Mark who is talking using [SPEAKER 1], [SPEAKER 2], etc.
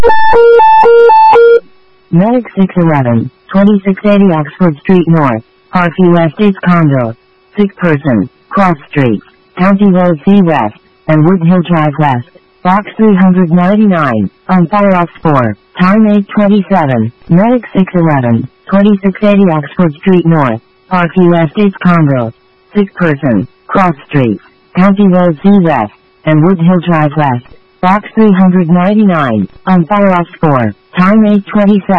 [SPEAKER 1] Medic 611, 2680 Oxford Street North, Parkview Estates Condo. Sick person, Cross Street, County Road C West, and Wood Hill Drive West. Box 399, on fire off 4, time 8:27, Medic 611, 2680 Oxford Street North, Parkview Estates Condo. Sick person, Cross Street, County Road C West, and Wood Hill Drive West. Box 399, on fire off 4, time 8:27.